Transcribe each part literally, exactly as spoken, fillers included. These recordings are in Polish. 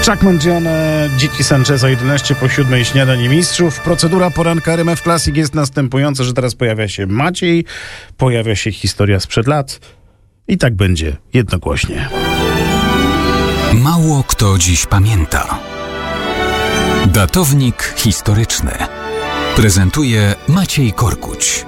Chuck Mangione, Dzieci Sancheza, jedenaście po siódmej, śniadanie mistrzów. Procedura poranka R M F Classic jest następująca, że teraz pojawia się Maciej, pojawia się historia sprzed lat i tak będzie jednogłośnie. Mało kto dziś pamięta. Datownik historyczny prezentuje Maciej Korkuć.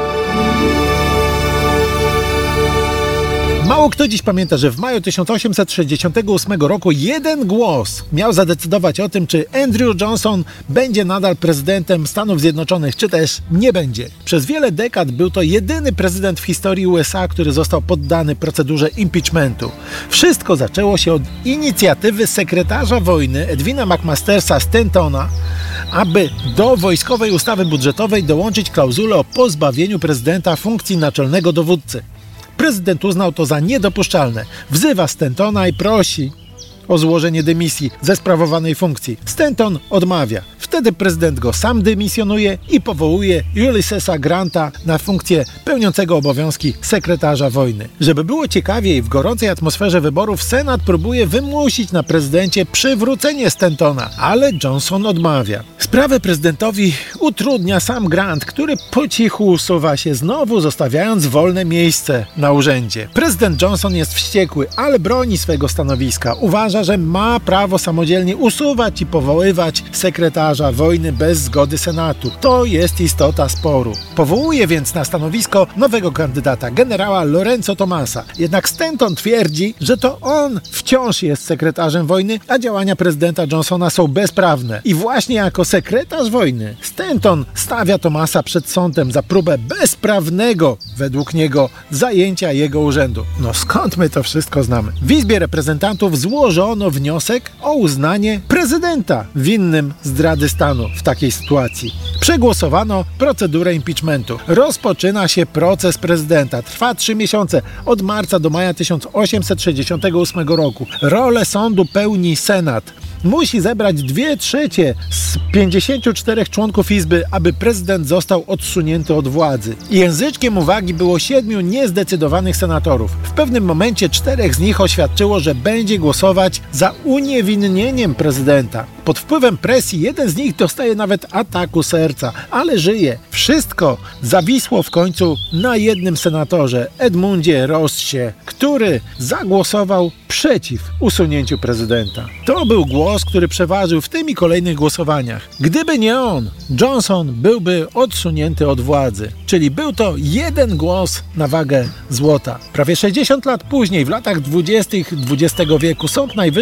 Mało kto dziś pamięta, że w maju tysiąc osiemset sześćdziesiątego ósmego roku jeden głos miał zadecydować o tym, czy Andrew Johnson będzie nadal prezydentem Stanów Zjednoczonych, czy też nie będzie. Przez wiele dekad był to jedyny prezydent w historii U S A, który został poddany procedurze impeachmentu. Wszystko zaczęło się od inicjatywy sekretarza wojny Edwina McMastersa Stantona, aby do wojskowej ustawy budżetowej dołączyć klauzulę o pozbawieniu prezydenta funkcji naczelnego dowódcy. Prezydent uznał to za niedopuszczalne. Wzywa Stantona i prosi o złożenie dymisji ze sprawowanej funkcji. Stanton odmawia. Wtedy prezydent go sam dymisjonuje i powołuje Ulyssesa Granta na funkcję pełniącego obowiązki sekretarza wojny. Żeby było ciekawiej, w gorącej atmosferze wyborów Senat próbuje wymusić na prezydencie przywrócenie Stantona, ale Johnson odmawia. Sprawę prezydentowi utrudnia sam Grant, który po cichu usuwa się, znowu zostawiając wolne miejsce na urzędzie. Prezydent Johnson jest wściekły, ale broni swego stanowiska. Uważa, że ma prawo samodzielnie usuwać i powoływać sekretarza wojny bez zgody Senatu. To jest istota sporu. Powołuje więc na stanowisko nowego kandydata, generała Lorenzo Thomasa. Jednak Stanton twierdzi, że to on wciąż jest sekretarzem wojny, a działania prezydenta Johnsona są bezprawne. I właśnie jako sekretarz wojny Stanton stawia Thomasa przed sądem za próbę bezprawnego, według niego, zajęcia jego urzędu. No skąd my to wszystko znamy? W Izbie Reprezentantów złożono wniosek o uznanie prezydenta winnym zdrady stanu w takiej sytuacji. Przegłosowano procedurę impeachmentu. Rozpoczyna się proces prezydenta. Trwa trzy miesiące, od marca do maja tysiąc osiemset sześćdziesiątego ósmego roku. Rolę sądu pełni Senat. Musi zebrać dwie trzecie z pięćdziesięciu czterech członków Izby, aby prezydent został odsunięty od władzy. Języczkiem uwagi było siedmiu niezdecydowanych senatorów. W pewnym momencie czterech z nich oświadczyło, że będzie głosować za uniewinnieniem prezydenta. Pod wpływem presji jeden z nich dostaje nawet ataku serca, ale żyje. Wszystko zawisło w końcu na jednym senatorze, Edmundzie Rossie, który zagłosował przeciw usunięciu prezydenta. To był głos, który przeważył w tym i kolejnych głosowaniach. Gdyby nie on, Johnson byłby odsunięty od władzy. Czyli był to jeden głos na wagę złota. Prawie sześćdziesiąt lat później, w latach dwudziestych dwudziestego wieku, Sąd Najwyższy